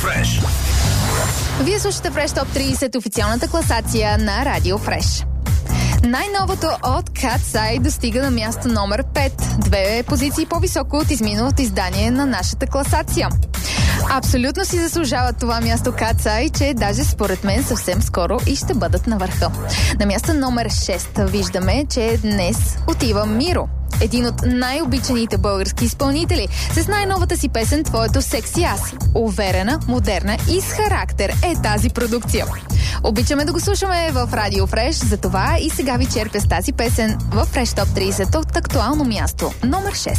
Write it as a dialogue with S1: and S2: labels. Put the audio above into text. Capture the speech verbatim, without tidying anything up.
S1: Фреш.
S2: Вие слушате Фреш Топ трийсет, официалната класация на Радио Фреш. Най-новото от Cat's Eye достига на място номер пет. Две позиции по-високо от изминалото издание на нашата класация. Абсолютно си заслужават това място Cat's Eye, че даже според мен съвсем скоро и ще бъдат на върха. На място номер шест виждаме, че днес отива Миро. Един от най-обичаните български изпълнители. С най-новата си песен "Твоето секси аз". Уверена, модерна и с характер е тази продукция. Обичаме да го слушаме в Радио Фреш, затова и сега ви черпя с тази песен в Фреш Топ трийсет от актуално място номер шест.